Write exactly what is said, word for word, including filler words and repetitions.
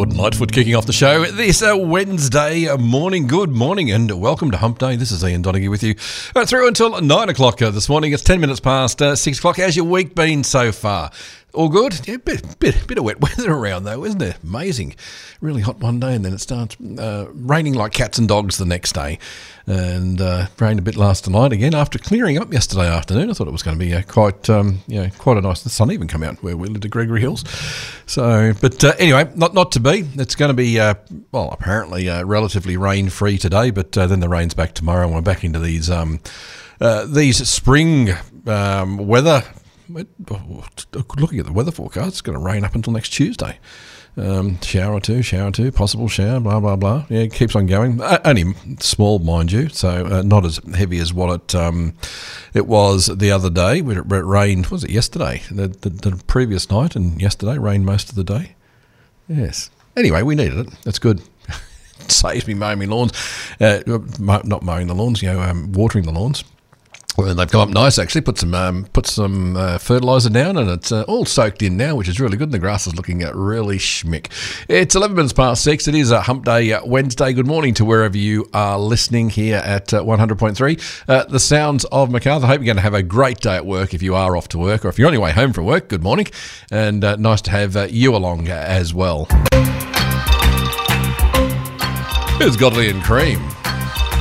Gordon Lightfoot kicking off the show this uh, Wednesday morning. Good morning and welcome to Hump Day. This is Ian Donaghy with you uh, through until nine o'clock uh, this morning. It's ten minutes past uh, six o'clock. How's your week been so far? All good? Yeah, bit, bit, bit of wet weather around though, isn't it? Amazing. Really hot one day and then it starts uh, raining like cats and dogs the next day. And uh, rained a bit last night again after clearing up yesterday afternoon. I thought it was going to be uh, quite, um, you know, quite a nice. The sun even come out where we lived at Gregory Hills. So, but uh, anyway, not not to be. It's going to be uh, well, apparently uh, relatively rain free today, but uh, then the rain's back tomorrow, and we're back into these um, uh, these spring um, weather. Looking at the weather forecast, it's going to rain up until next Tuesday. Um, shower or two, shower or two, possible shower, blah, blah, blah. Yeah, it keeps on going. Uh, only small, mind you, so uh, not as heavy as what it um, it was the other day. Where it, where it rained, was it yesterday? The, the, the previous night and yesterday rained most of the day. Yes. Anyway, we needed it. That's good. It saves me mowing my lawns. Uh, not mowing the lawns, you know, um, watering the lawns. Well, they've come up nice, actually. Put some um, put some uh, fertiliser down, and it's uh, all soaked in now, which is really good. And the grass is looking uh, really schmick. It's eleven minutes past six. It is a Hump Day uh, Wednesday. Good morning to wherever you are listening here at uh, one hundred point three. Uh, the sounds of Macarthur. I hope you're going to have a great day at work if you are off to work, or if you're on your way home from work. Good morning, and uh, nice to have uh, you along uh, as well. Here's Godley and Cream.